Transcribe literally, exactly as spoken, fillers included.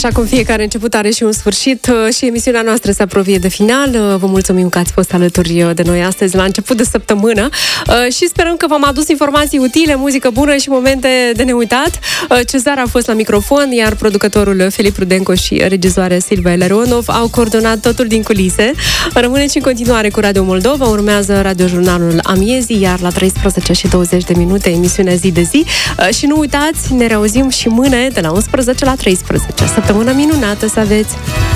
Așa cum fiecare început are și un sfârșit, și emisiunea noastră se apropie de final. Vă mulțumim că ați fost alături de noi astăzi la început de săptămână și sperăm că v-am adus informații utile, muzică bună și momente de neuitat. Cezar a fost la microfon, iar producătorul Filip Rudenco și regizoarea Silvia Eleronov au coordonat totul din culise. Rămâneți în continuare cu Radio Moldova, urmează radiojurnalul Amiezii, iar la treisprezece și douăzeci de minute emisiunea Zi de Zi. Și nu uitați, ne reauzim și mâine de la unsprezece la treisprezece. Săptămână minunată să aveți!